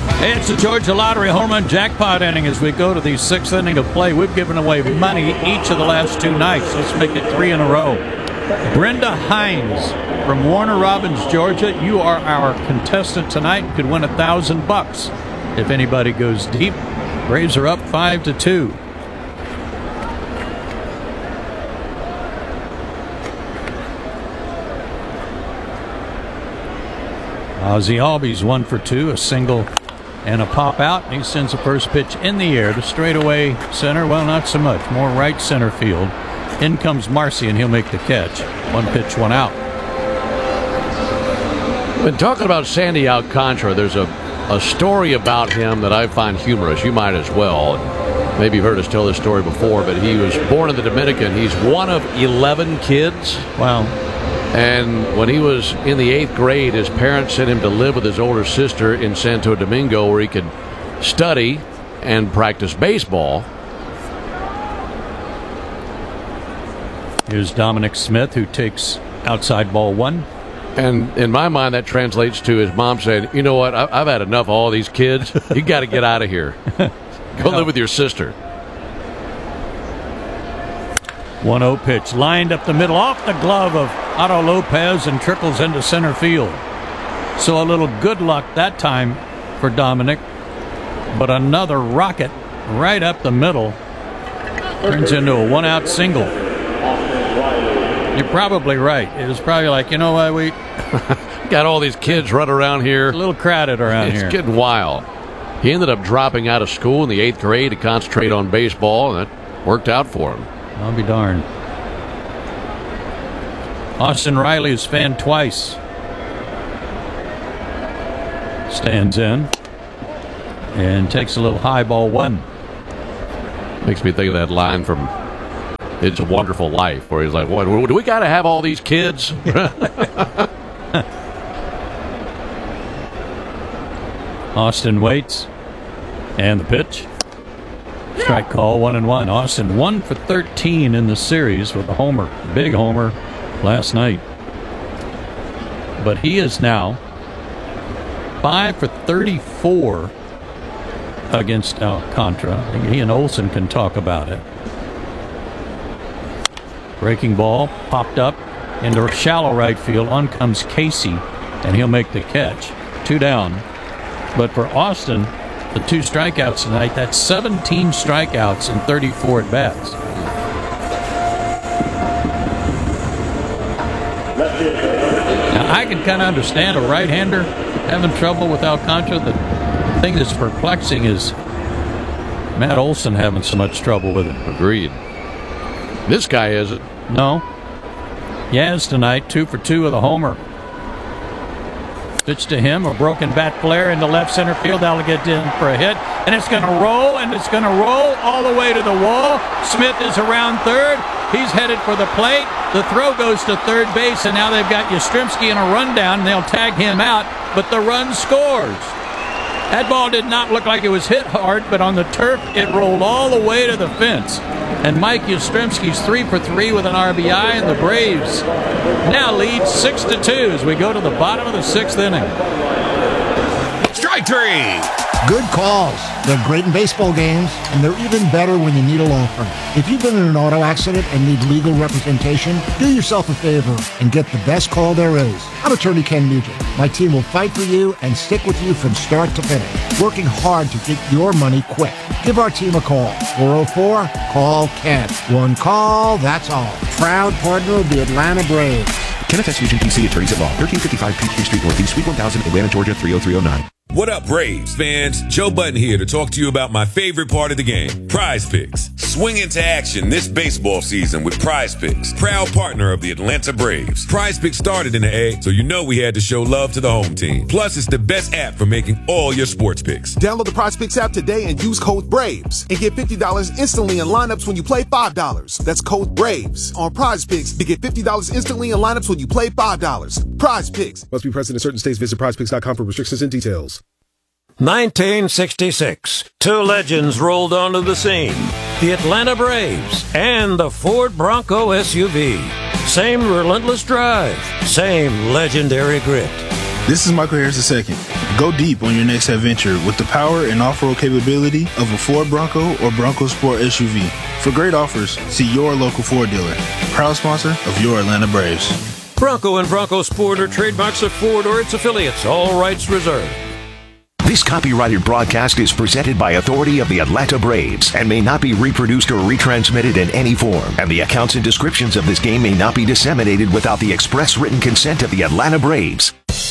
Hey, it's the Georgia Lottery Home Run Jackpot inning as we go to the sixth inning of play. We've given away money each of the last two nights. Let's make it three in a row. Brenda Hines from Warner Robins, Georgia. You are our contestant tonight. You could win $1,000 if anybody goes deep. Braves are up 5-2. Ozzie Albies 1 for 2, a single and a pop out. He sends the first pitch in the air to straightaway center. Well, not so much. More right center field. In comes Marcy, and he'll make the catch. One pitch, one out. When talking about Sandy Alcantara, there's a story about him that I find humorous. You might as well. Maybe you've heard us tell this story before, but he was born in the Dominican. He's one of 11 kids. Wow. And when he was in the 8th grade, his parents sent him to live with his older sister in Santo Domingo where he could study and practice baseball. Here's Dominic Smith, who takes outside ball one. And in my mind, that translates to his mom saying, you know what, I've had enough of all these kids. You got to get out of here. Go live with your sister. 1-0 pitch lined up the middle off the glove of Otto Lopez and trickles into center field. So a little good luck that time for Dominic, but another rocket right up the middle turns into a one-out single. You're probably right. It was probably like, you know what, we got all these kids running around here. A little crowded around here. It's getting wild. He ended up dropping out of school in the 8th grade to concentrate on baseball, and that worked out for him. I'll be darned. Austin Riley is fanned twice. Stands in and takes a little high ball one. Makes me think of that line from It's a Wonderful Life where he's like, what, do we got to have all these kids? Austin waits. And the pitch. Strike call, 1-1. Austin 1 for 13 in the series with a homer. Big homer last night. But he is now 5 for 34 against Alcantara. I think he and Olson can talk about it. Breaking ball popped up into shallow right field. On comes Casey, and he'll make the catch. 2 down. But for Austin, the 2 strikeouts tonight, that's 17 strikeouts and 34 at-bats. Now, I can kind of understand a right-hander having trouble with Alcantara. The thing that's perplexing is Matt Olson having so much trouble with it. Agreed. This guy isn't. No. Yaz tonight, 2 for 2 with a homer. Pitch to him, a broken bat flare into left center field. That'll get in for a hit, and it's going to roll, and it's going to roll all the way to the wall. Smith is around third. He's headed for the plate. The throw goes to third base, and now they've got Yastrzemski in a rundown, and they'll tag him out, but the run scores. That ball did not look like it was hit hard, but on the turf, it rolled all the way to the fence. And Mike Yastrzemski's 3 for 3 with an RBI, and the Braves now lead 6-2 as we go to the bottom of the 6th inning. Strike 3. Good calls. They're great in baseball games, and they're even better when you need a law firm. If you've been in an auto accident and need legal representation, do yourself a favor and get the best call there is. I'm attorney Ken Nugent. My team will fight for you and stick with you from start to finish, working hard to get your money quick. Give our team a call. 404-CALL-KEN. One call, that's all. Proud partner of the Atlanta Braves. Kenneth S. Nugent, PC, attorneys at law, 1355 Peachtree Street Northeast, Suite 1000, Atlanta, Georgia, 30309. What up, Braves fans? Joe Button here to talk to you about my favorite part of the game, Prize Picks. Swing into action this baseball season with Prize Picks, proud partner of the Atlanta Braves. Prize Picks started in the A, so you know we had to show love to the home team. Plus, it's the best app for making all your sports picks. Download the Prize Picks app today and use code BRAVES and get $50 instantly in lineups when you play $5. That's code BRAVES on Prize Picks to get $50 instantly in lineups when you play $5. Prize Picks. Must be present in certain states. Visit prizepicks.com for restrictions and details. 1966, 2 legends rolled onto the scene. The Atlanta Braves and the Ford Bronco SUV. Same relentless drive, same legendary grit. This is Michael Harris II. Go deep on your next adventure with the power and off-road capability of a Ford Bronco or Bronco Sport SUV. For great offers, see your local Ford dealer. Proud sponsor of your Atlanta Braves. Bronco and Bronco Sport are trademarks of Ford or its affiliates. All rights reserved. This copyrighted broadcast is presented by authority of the Atlanta Braves and may not be reproduced or retransmitted in any form. And the accounts and descriptions of this game may not be disseminated without the express written consent of the Atlanta Braves.